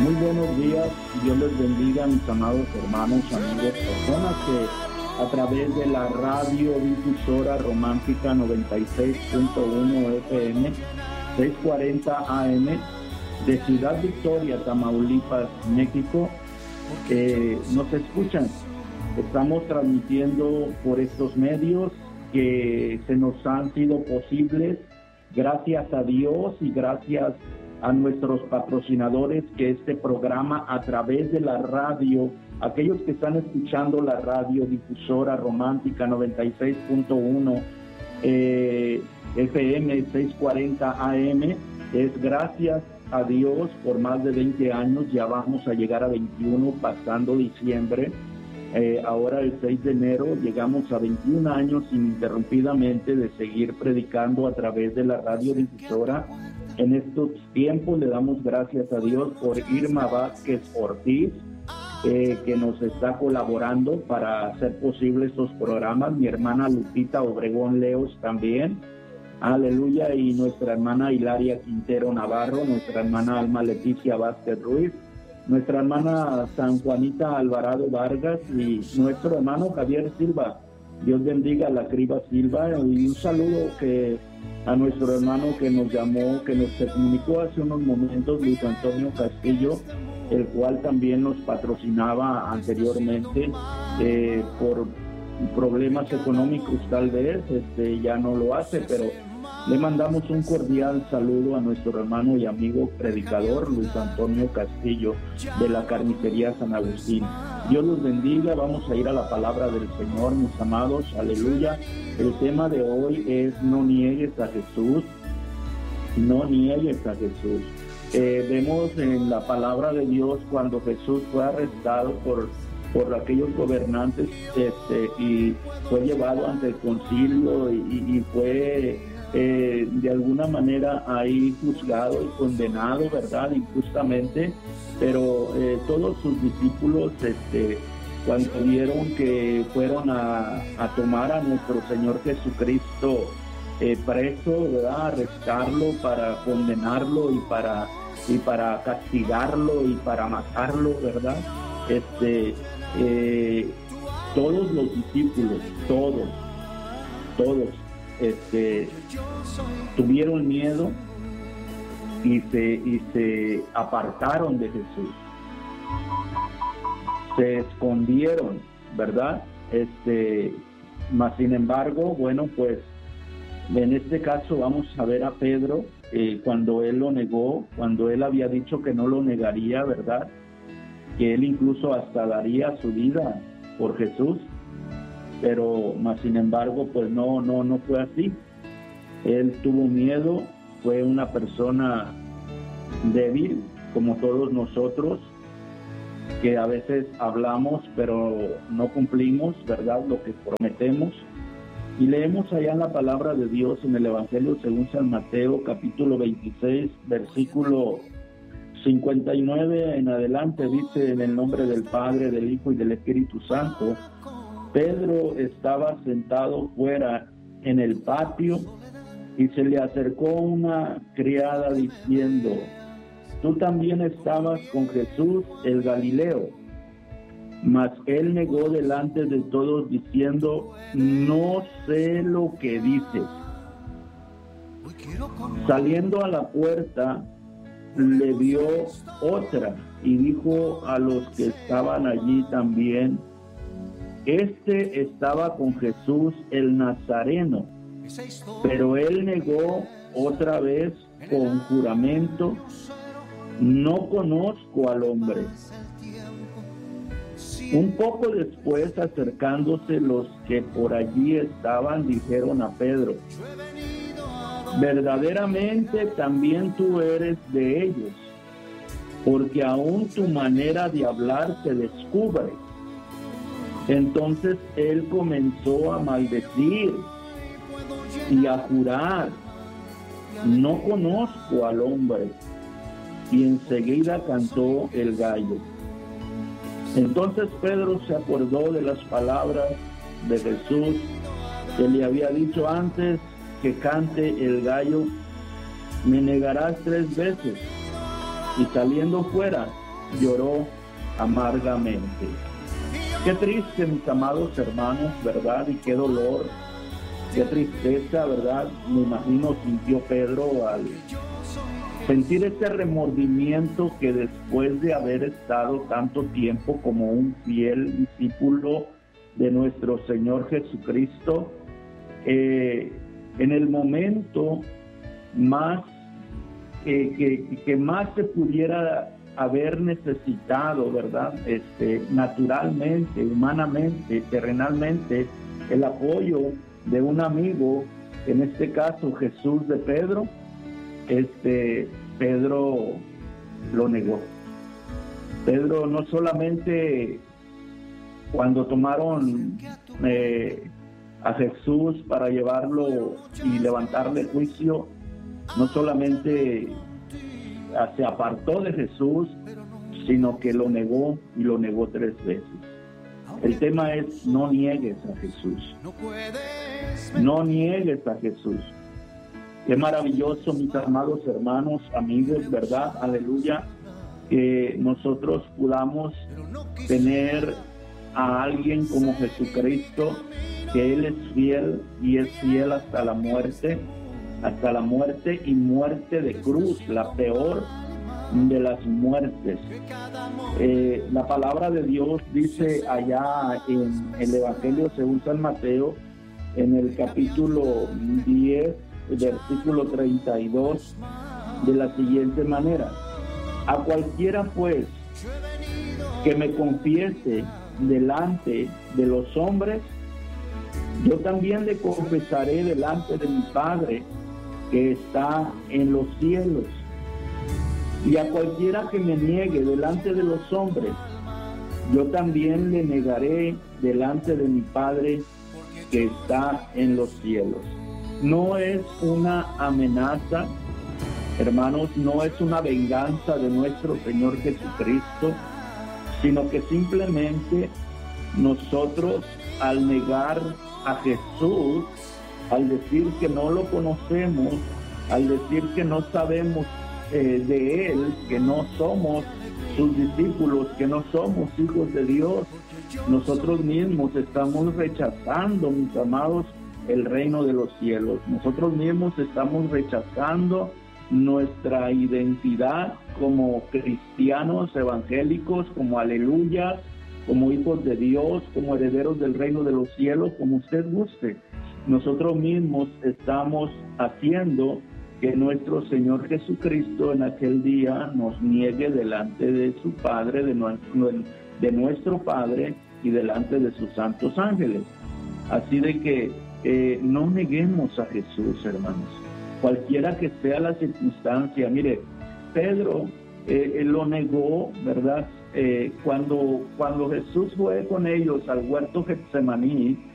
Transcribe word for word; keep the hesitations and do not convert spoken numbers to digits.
Muy buenos días, Dios les bendiga, mis amados hermanos, amigos, personas que a través de la radio difusora romántica noventa y seis punto uno F M, seiscientos cuarenta A M, de Ciudad Victoria, Tamaulipas, México, eh, nos escuchan. Estamos transmitiendo por estos medios que se nos han sido posibles, gracias a Dios y gracias a nuestros patrocinadores, que este programa a través de la radio, aquellos que están escuchando la radio difusora romántica noventa y seis punto uno eh, F M, seiscientos cuarenta A M, es gracias a Dios por más de veinte años, ya vamos a llegar a veintiuno pasando diciembre. Eh, ahora el seis de enero llegamos a veintiún años ininterrumpidamente de seguir predicando a través de la radio difusora. En estos tiempos le damos gracias a Dios por Irma Vázquez Ortiz, eh, que nos está colaborando para hacer posible estos programas. Mi hermana Lupita Obregón Leos también, aleluya, y nuestra hermana Hilaria Quintero Navarro, nuestra hermana Alma Leticia Vázquez Ruiz, nuestra hermana San Juanita Alvarado Vargas y nuestro hermano Javier Silva. Dios bendiga a la Criba Silva, y un saludo que a nuestro hermano que nos llamó, que nos comunicó hace unos momentos, Luis Antonio Castillo, el cual también nos patrocinaba anteriormente, eh, por problemas económicos tal vez, este, ya no lo hace, pero le mandamos un cordial saludo a nuestro hermano y amigo predicador Luis Antonio Castillo de la Carnicería San Agustín. Dios los bendiga. Vamos a ir a la palabra del Señor, mis amados, aleluya. El tema de hoy es: no niegues a Jesús, no niegues a Jesús. Eh, vemos en la palabra de Dios cuando Jesús fue arrestado por por aquellos gobernantes, este, y fue llevado ante el concilio y, y fue eh, de alguna manera ahí juzgado y condenado, ¿verdad?, injustamente, pero eh, todos sus discípulos, este, cuando vieron que fueron a, a tomar a nuestro Señor Jesucristo eh, preso, ¿verdad?, arrestarlo para condenarlo y para, y para castigarlo y para matarlo, ¿verdad?, este... Eh, todos los discípulos, todos, todos, este, tuvieron miedo y se, y se apartaron de Jesús, se escondieron, ¿verdad? Este, mas sin embargo, bueno, pues en este caso vamos a ver a Pedro, eh, cuando él lo negó, cuando él había dicho que no lo negaría, ¿verdad?, que él incluso hasta daría su vida por Jesús, pero más sin embargo, pues no, no, no fue así. Él tuvo miedo, fue una persona débil, como todos nosotros, que a veces hablamos, pero no cumplimos, ¿verdad?, lo que prometemos. Y leemos allá en la palabra de Dios, en el Evangelio según San Mateo, capítulo veintiséis, versículo cincuenta y nueve en adelante, dice: en el nombre del Padre, del Hijo y del Espíritu Santo. Pedro estaba sentado fuera en el patio y se le acercó una criada diciendo: tú también estabas con Jesús el Galileo. Mas él negó delante de todos diciendo: no sé lo que dices. Saliendo a la puerta, le dio otra y dijo a los que estaban allí también: este estaba con Jesús el Nazareno. Pero él negó otra vez con juramento: no conozco al hombre. Un poco después, acercándose los que por allí estaban, dijeron a Pedro: verdaderamente también tú eres de ellos, porque aún tu manera de hablar se descubre. Entonces él comenzó a maldecir y a jurar: no conozco al hombre. Y enseguida cantó el gallo. Entonces Pedro se acordó de las palabras de Jesús que le había dicho antes que cante el gallo: me negarás tres veces. Y saliendo fuera, lloró amargamente. Qué triste, mis amados hermanos, ¿verdad? Y qué dolor, qué tristeza, ¿verdad? Me imagino sintió Pedro al sentir este remordimiento que después de haber estado tanto tiempo como un fiel discípulo de nuestro Señor Jesucristo, eh, en el momento más eh, que, que más se pudiera haber necesitado, ¿verdad? Este, naturalmente, humanamente, terrenalmente, el apoyo de un amigo, en este caso Jesús de Pedro, este, Pedro lo negó. Pedro no solamente cuando tomaron eh, a Jesús para llevarlo y levantarle juicio, no solamente se apartó de Jesús, sino que lo negó y lo negó tres veces. El tema es: no niegues a Jesús. No niegues a Jesús. Qué maravilloso, mis amados hermanos, amigos, ¿verdad? Aleluya, que nosotros podamos tener a alguien como Jesucristo, que Él es fiel y es fiel hasta la muerte, hasta la muerte y muerte de cruz, la peor de las muertes. Eh, la palabra de Dios dice allá en el Evangelio según San Mateo, en el capítulo diez, versículo treinta y dos, de la siguiente manera: a cualquiera pues que me confiese delante de los hombres, yo también le confesaré delante de mi Padre que está en los cielos. Y a cualquiera que me niegue delante de los hombres, yo también le negaré delante de mi Padre que está en los cielos. No es una amenaza, hermanos, no es una venganza de nuestro Señor Jesucristo, sino que simplemente nosotros, al negar a Jesús, al decir que no lo conocemos, al decir que no sabemos eh, de Él, que no somos sus discípulos, que no somos hijos de Dios, nosotros mismos estamos rechazando, mis amados, el reino de los cielos. Nosotros mismos estamos rechazando nuestra identidad como cristianos evangélicos, como aleluyas, como hijos de Dios, como herederos del reino de los cielos, como usted guste. Nosotros mismos estamos haciendo que nuestro Señor Jesucristo en aquel día nos niegue delante de su Padre, de nuestro, de nuestro Padre y delante de sus santos ángeles. Así de que eh, no neguemos a Jesús, hermanos, cualquiera que sea la circunstancia. Mire, Pedro eh, lo negó, ¿verdad? Eh, cuando, cuando Jesús fue con ellos al huerto Getsemaní,